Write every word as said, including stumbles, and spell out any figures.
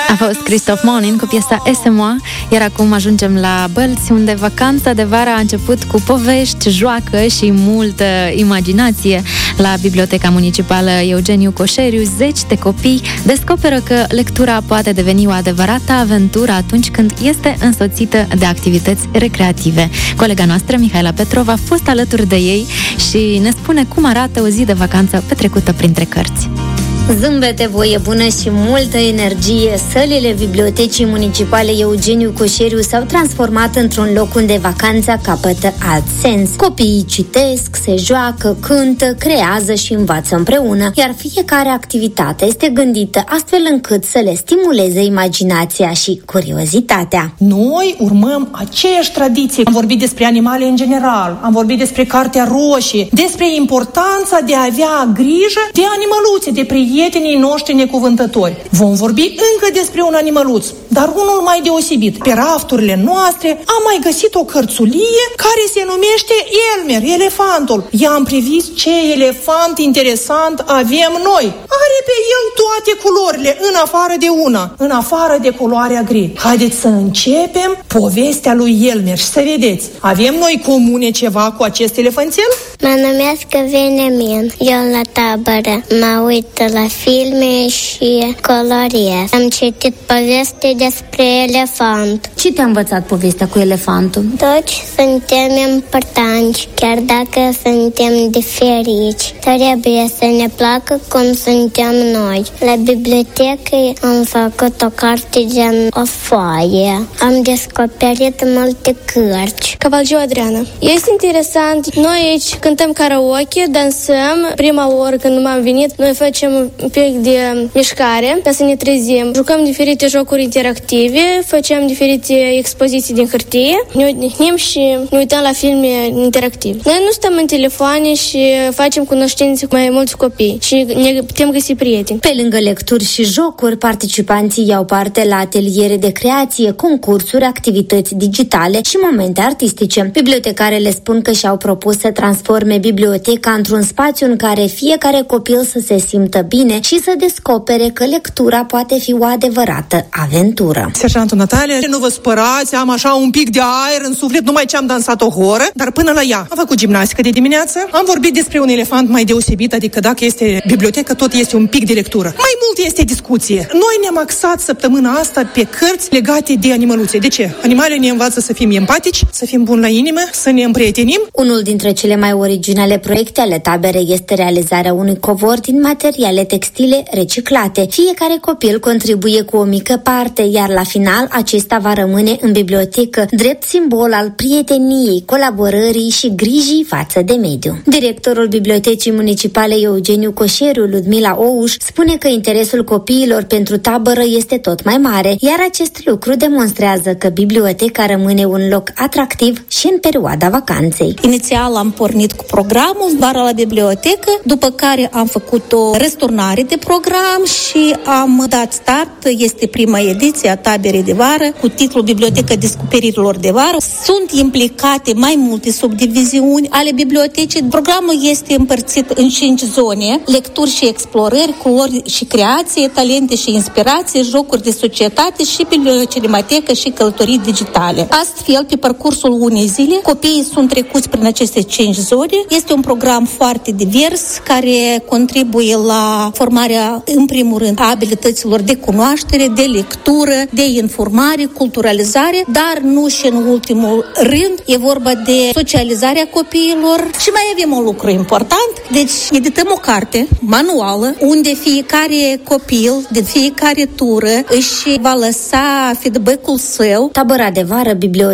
A fost Christoph Monin cu piesa C'est moi, iar acum ajungem la Bălți, unde vacanța de vară a început cu povești, joacă și multă imaginație. La Biblioteca Municipală Eugeniu Coșeriu, zeci de copii descoperă că lectura poate deveni o adevărată aventură atunci când este însoțită de activități recreative. Colega noastră, Mihaela Petrova, a fost alături de ei și ne spune cum arată o zi de vacanță petrecută printre cărți. Zâmbete, voie bună și multă energie, sălile Bibliotecii Municipale Eugeniu Coșeriu s-au transformat într-un loc unde vacanța capătă alt sens. Copiii citesc, se joacă, cântă, creează și învață împreună, iar fiecare activitate este gândită astfel încât să le stimuleze imaginația și curiozitatea. Noi urmăm aceeași tradiție. Am vorbit despre animale în general, am vorbit despre Cartea Roșie, despre importanța de a avea grijă de animăluțe, de prieteni prietenii noștri necuvântători. Vom vorbi încă despre un animăluț, dar unul mai deosebit. Pe rafturile noastre am mai găsit o cărțulie care se numește Elmer, elefantul. I-am privit ce elefant interesant avem noi. Are pe el toate culorile, în afară de una, în afară de culoarea gri. Haideți să începem povestea lui Elmer și să vedeți. Avem noi comune ceva cu acest elefanțel? Mă numesc Veniamin. Eu la tabără mă uit la filme și coloriez. Am citit poveste despre elefant. Ce te-a învățat povestea cu elefantul? Toți suntem importanti, chiar dacă suntem diferiți. Trebuie să ne placă cum suntem noi. La bibliotecă am făcut o carte gen o foaie. Am descoperit multe cărți. Cavalgiu Adriana. Este interesant. Noi aici cântăm karaoke, dansăm. Prima oară când m-am venit, noi facem un pic de mișcare ca să ne trezim. Jucăm diferite jocuri interactive, facem diferite expoziții din hârtie, ne odihnim și ne uităm la filme interactive. Noi nu stăm în telefoane și facem cunoștințe cu mai mulți copii și ne putem găsi prieteni. Pe lângă lecturi și jocuri, participanții iau parte la ateliere de creație, concursuri, activități digitale și momente artistice. Bibliotecarele spun că și-au propus să transforme biblioteca într-un spațiu în care fiecare copil să se simtă bine și să descopere că lectura poate fi o adevărată aventură. Serjantul Natalia, nu vă spărați, am așa un pic de aer în suflet, numai ce am dansat o horă, dar până la ea am făcut gimnastică de dimineață, am vorbit despre un elefant mai deosebit, adică dacă este bibliotecă, tot este un pic de lectură. Mai mult este discuție. Noi ne-am axat săptămâna asta pe cărți legate de animăluțe. De ce? Animalele ne învață să fim empatici, să fim buni la inimă, să ne împrietenim. Unul dintre cele mai originale proiecte ale taberei este realizarea unui covor din materiale textile reciclate. Fiecare copil contribuie cu o mică parte, iar la final acesta va rămâne în bibliotecă, drept simbol al prieteniei, colaborării și grijii față de mediu. Directorul Bibliotecii Municipale Eugeniu Coșeriu, Ludmila Ouș, spune că interesul copiilor pentru tabără este tot mai mare, iar acest lucru demonstrează că biblioteca rămâne un loc atractiv și în perioada vacanței. Inițial am pornit cu programul Vara la bibliotecă, după care am făcut o răsturnare de program și am dat start. Este prima ediție a taberei de vară cu titlul Biblioteca Descoperirilor de vară. Sunt implicate mai multe subdiviziuni ale bibliotecii. Programul este împărțit în cinci zone: lecturi și explorări, culori și creație, talente și inspirație, jocuri de societate și cinematecă și călătorii digitale. Astfel, pe parcursul unei zile, copiii sunt trecuți prin aceste cinci zone. Este un program foarte divers care contribuie la formarea, în primul rând, a abilităților de cunoaștere, de lectură, de informare, culturalizare, dar nu și în ultimul rând e vorba de socializarea copiilor. Și mai avem un lucru important, deci edităm o carte manuală unde fiecare copil din fiecare tură își va lăsa feedback-ul său. Tabăra de vară, bibliotecă